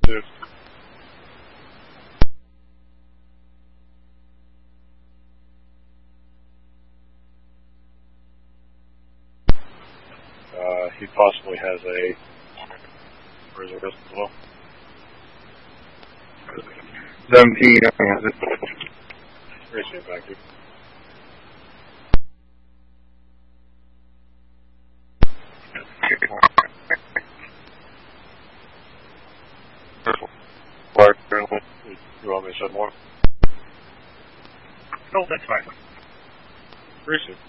too. He possibly has a reservist as well. 17 has it. Appreciate it, thank you. You want me to send more? No, that's fine. Appreciate it.